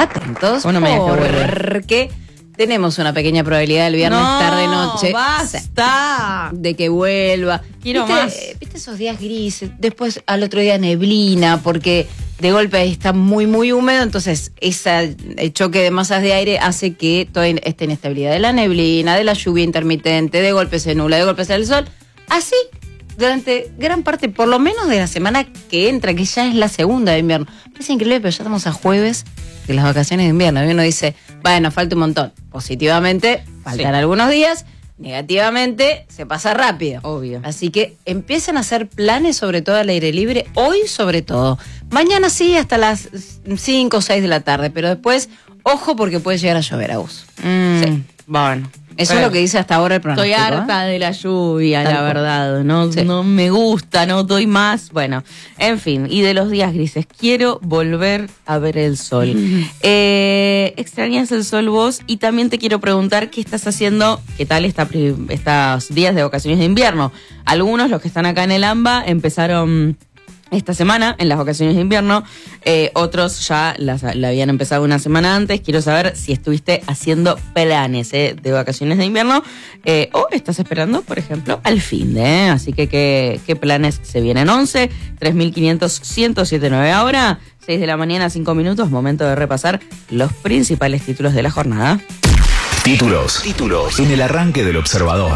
atentos, Uno me deja porque tenemos una pequeña probabilidad el viernes tarde-noche. ¡Basta! De que vuelva. Quiero ¿Viste, más. ¿Viste esos días grises? Después al otro día neblina, porque de golpe está muy, muy húmedo, entonces ese choque de masas de aire hace que toda esta inestabilidad de la neblina, de la lluvia intermitente, de golpe se nubla, de golpe sale el sol, así durante gran parte, por lo menos de la semana que entra, que ya es la segunda de invierno. Es increíble, pero ya estamos a jueves de las vacaciones de invierno. Y uno dice, bueno, falta un montón. Positivamente, faltan algunos días. Negativamente, se pasa rápido. Obvio. Así que empiecen a hacer planes, sobre todo al aire libre, hoy sobre todo. Mañana sí, hasta las 5 o 6 de la tarde, pero después, ojo, porque puede llegar a llover, Agus. Sí. Bueno. Eso es lo que dice hasta ahora el pronóstico. Estoy harta de la lluvia, Tal la cual. verdad. No me gusta, no doy más. Bueno, en fin, y de los días grises. Quiero volver a ver el sol. ¿Extrañas el sol vos? Y también te quiero preguntar qué estás haciendo, qué tal estos días de vacaciones de invierno. Algunos, los que están acá en el AMBA, empezaron esta semana en las vacaciones de invierno, otros ya la habían empezado una semana antes. Quiero saber si estuviste haciendo planes de vacaciones de invierno o estás esperando, por ejemplo, al fin de. Así que, ¿qué planes se vienen? 11 3500 1079 ahora, 6 de la mañana, 5 minutos, momento de repasar los principales títulos de la jornada. Títulos en el arranque del Observador.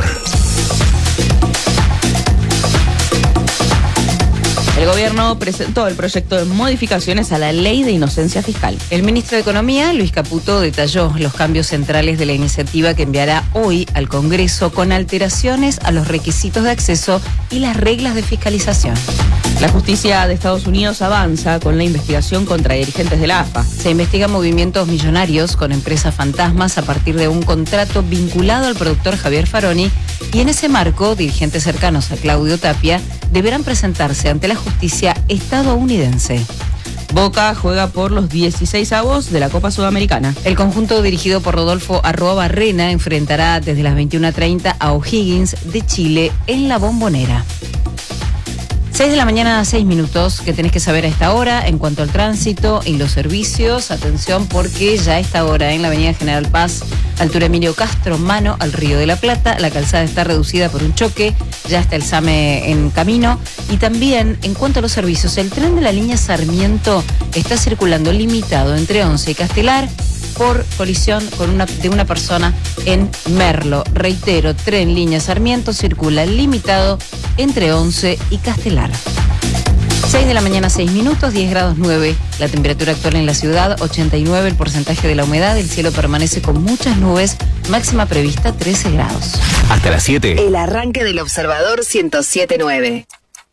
El gobierno presentó el proyecto de modificaciones a la ley de inocencia fiscal. El ministro de Economía, Luis Caputo, detalló los cambios centrales de la iniciativa que enviará hoy al Congreso con alteraciones a los requisitos de acceso y las reglas de fiscalización. La justicia de Estados Unidos avanza con la investigación contra dirigentes de la AFA. Se investigan movimientos millonarios con empresas fantasmas a partir de un contrato vinculado al productor Javier Faroni, y en ese marco, dirigentes cercanos a Claudio Tapia deberán presentarse ante la justicia estadounidense. Boca juega por los 16avos de la Copa Sudamericana. El conjunto dirigido por Rodolfo Arruabarrena enfrentará desde las 21:30 a O'Higgins de Chile en la Bombonera. 6 de la mañana, 6 minutos, que tenés que saber a esta hora en cuanto al tránsito y los servicios. Atención, porque ya a esta hora en la avenida General Paz, altura Emilio Castro, mano al Río de la Plata, la calzada está reducida por un choque, ya está el SAME en camino. Y también, en cuanto a los servicios, el tren de la línea Sarmiento está circulando limitado entre Once y Castelar por colisión de una persona en Merlo. Reitero, tren línea Sarmiento circula limitado entre Once y Castelar. 6 de la mañana, 6 minutos, 10 grados 9. La temperatura actual en la ciudad, 89 el porcentaje de la humedad. El cielo permanece con muchas nubes, máxima prevista 13 grados. Hasta las 7. El arranque del Observador 107.9.